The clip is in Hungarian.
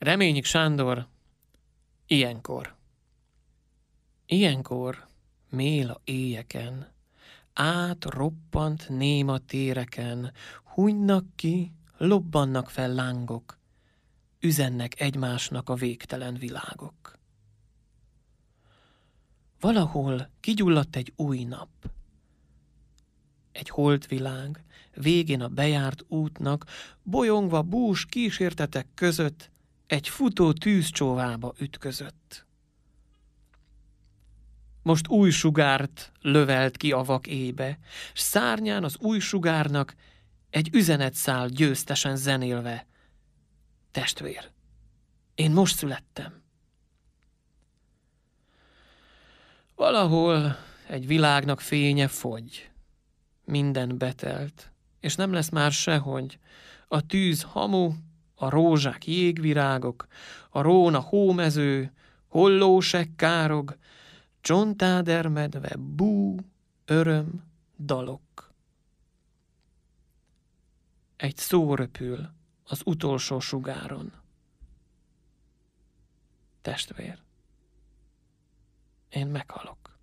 Reményik Sándor, ilyenkor. Ilyenkor, méla éjeken, átroppant néma téreken, hunynak ki, lobbannak fel lángok, üzennek egymásnak a végtelen világok. Valahol kigyulladt egy új nap. Egy holdvilág, végén a bejárt útnak, bolyongva bús kísértetek között, egy futó tűzcsóvába ütközött. Most új sugárt lövelt ki a vak éjbe, s szárnyán az új sugárnak egy üzenet száll győztesen zenélve. Testvér, én most születtem. Valahol egy világnak fénye fogy, minden betelt, és nem lesz már sehogy. A tűz hamu, a rózsák jégvirágok, a róna hómező, hollóseg károg, csontádermedve bú, öröm, dalok. Egy szó röpül az utolsó sugáron. Testvér, én meghalok.